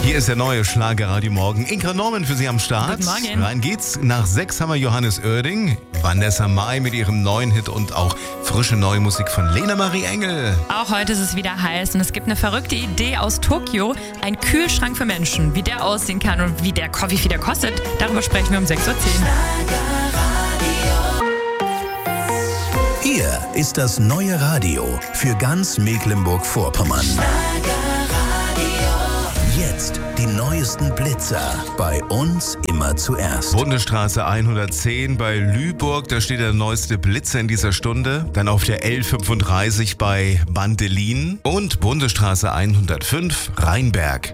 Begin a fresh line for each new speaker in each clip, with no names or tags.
Hier ist der neue Schlagerradio Morgen. Inka Norman für Sie am Start.
Guten Morgen.
Rein geht's. Nach 6 haben wir Johannes Oerding, Vanessa Mai mit ihrem neuen Hit und auch frische neue Musik von Lena Marie Engel.
Auch heute ist es wieder heiß und es gibt eine verrückte Idee aus Tokio. Ein Kühlschrank für Menschen. Wie der aussehen kann und wie viel der kostet, darüber sprechen wir um 6.10 Uhr.
Hier ist das neue Radio für ganz Mecklenburg-Vorpommern. Jetzt die neuesten Blitzer. Bei uns immer zuerst.
Bundesstraße 110 bei Lüburg, da steht der neueste Blitzer in dieser Stunde. Dann auf der L35 bei Bandelin und Bundesstraße 105 Rheinberg.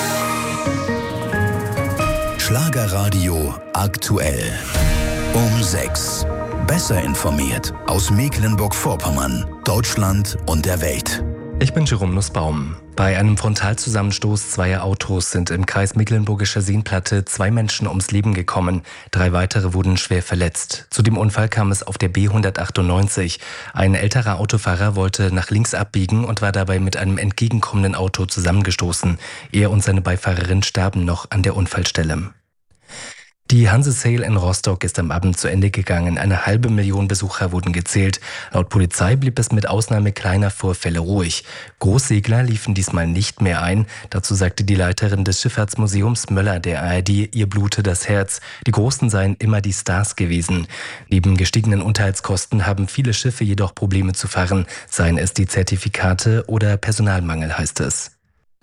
Schlagerradio aktuell. Um 6. Besser informiert aus Mecklenburg-Vorpommern, Deutschland und der Welt.
Ich bin Jerome Nussbaum. Bei einem Frontalzusammenstoß zweier Autos sind im Kreis Mecklenburgischer Seenplatte 2 Menschen ums Leben gekommen. 3 weitere wurden schwer verletzt. Zu dem Unfall kam es auf der B198. Ein älterer Autofahrer wollte nach links abbiegen und war dabei mit einem entgegenkommenden Auto zusammengestoßen. Er und seine Beifahrerin starben noch an der Unfallstelle. Die Hanse Sail in Rostock ist am Abend zu Ende gegangen. 500.000 Besucher wurden gezählt. Laut Polizei blieb es mit Ausnahme kleiner Vorfälle ruhig. Großsegler liefen diesmal nicht mehr ein. Dazu sagte die Leiterin des Schifffahrtsmuseums Möller der ARD, ihr blute das Herz. Die Großen seien immer die Stars gewesen. Neben gestiegenen Unterhaltskosten haben viele Schiffe jedoch Probleme zu fahren. Seien es die Zertifikate oder Personalmangel, heißt es.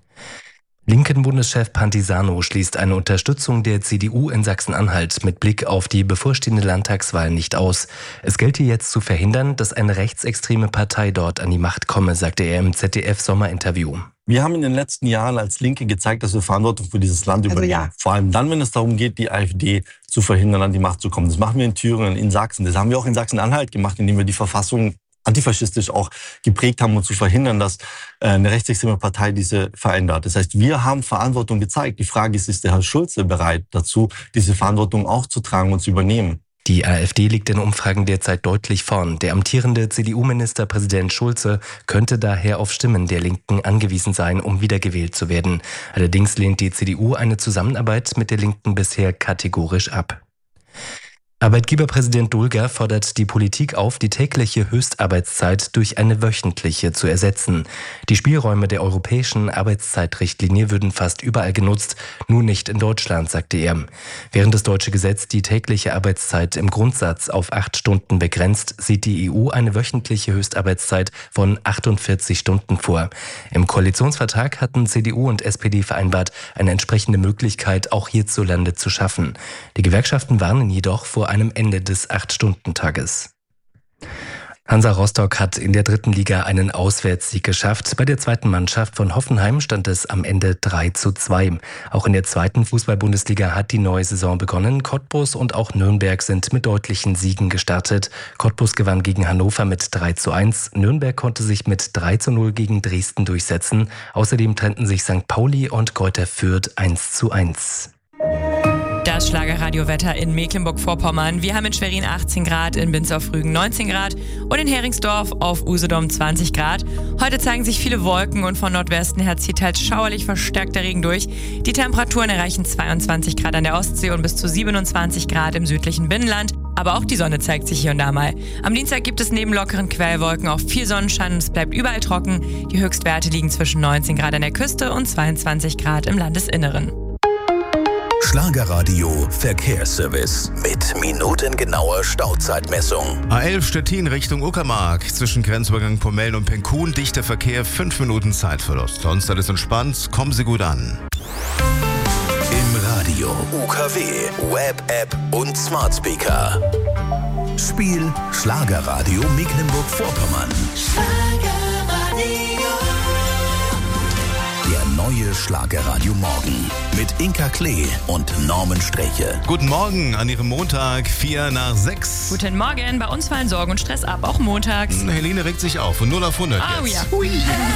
Linken Bundeschef Pantisano schließt eine Unterstützung der CDU in Sachsen-Anhalt mit Blick auf die bevorstehende Landtagswahl nicht aus. Es gelte jetzt zu verhindern, dass eine rechtsextreme Partei dort an die Macht komme, sagte er im ZDF-Sommerinterview.
Wir haben in den letzten Jahren als Linke gezeigt, dass wir Verantwortung für dieses Land übernehmen. Ja. Vor allem dann, wenn es darum geht, die AfD zu verhindern, an die Macht zu kommen. Das machen wir in Thüringen, in Sachsen. Das haben wir auch in Sachsen-Anhalt gemacht, indem wir die Verfassung antifaschistisch auch geprägt haben, um zu verhindern, dass eine rechtsextreme Partei diese verändert. Das heißt, wir haben Verantwortung gezeigt. Die Frage ist der Herr Schulze bereit dazu, diese Verantwortung auch zu tragen und zu übernehmen?
Die AfD liegt in Umfragen derzeit deutlich vorn. Der amtierende CDU-Ministerpräsident Schulze könnte daher auf Stimmen der Linken angewiesen sein, um wiedergewählt zu werden. Allerdings lehnt die CDU eine Zusammenarbeit mit der Linken bisher kategorisch ab. Arbeitgeberpräsident Dulger fordert die Politik auf, die tägliche Höchstarbeitszeit durch eine wöchentliche zu ersetzen. Die Spielräume der europäischen Arbeitszeitrichtlinie würden fast überall genutzt, nur nicht in Deutschland, sagte er. Während das deutsche Gesetz die tägliche Arbeitszeit im Grundsatz auf 8 Stunden begrenzt, sieht die EU eine wöchentliche Höchstarbeitszeit von 48 Stunden vor. Im Koalitionsvertrag hatten CDU und SPD vereinbart, eine entsprechende Möglichkeit auch hierzulande zu schaffen. Die Gewerkschaften warnen jedoch vor einem Ende des 8-Stunden-Tages. Hansa Rostock hat in der 3. Liga einen Auswärtssieg geschafft. Bei der zweiten Mannschaft von Hoffenheim stand es am Ende 3:2. Auch in der 2. Fußball-Bundesliga hat die neue Saison begonnen. Cottbus und auch Nürnberg sind mit deutlichen Siegen gestartet. Cottbus gewann gegen Hannover mit 3:1. Nürnberg konnte sich mit 3:0 gegen Dresden durchsetzen. Außerdem trennten sich St. Pauli und Greuther Fürth 1:1.
Das Schlagerradiowetter in Mecklenburg-Vorpommern. Wir haben in Schwerin 18 Grad, in Binz auf Rügen 19 Grad und in Heringsdorf auf Usedom 20 Grad. Heute zeigen sich viele Wolken und von Nordwesten her zieht teils schauerlich verstärkter Regen durch. Die Temperaturen erreichen 22 Grad an der Ostsee und bis zu 27 Grad im südlichen Binnenland. Aber auch die Sonne zeigt sich hier und da mal. Am Dienstag gibt es neben lockeren Quellwolken auch viel Sonnenschein und es bleibt überall trocken. Die Höchstwerte liegen zwischen 19 Grad an der Küste und 22 Grad im Landesinneren.
Schlagerradio Verkehrsservice mit minutengenauer Stauzeitmessung.
A11 Stettin Richtung Uckermark. Zwischen Grenzübergang Pomellen und Penkun dichter Verkehr, 5 Minuten Zeitverlust. Sonst alles entspannt, kommen Sie gut an.
Im Radio, UKW, Web, App und Smart Speaker. Spiel Schlagerradio Mecklenburg-Vorpommern. Der neue Schlagerradio Morgen mit Inka Klee und Norman Streche.
Guten Morgen an Ihrem Montag, 5:04.
Guten Morgen, bei uns fallen Sorgen und Stress ab, auch montags.
Helene regt sich auf von 0 auf 100
Oh
jetzt.
ja. Hui.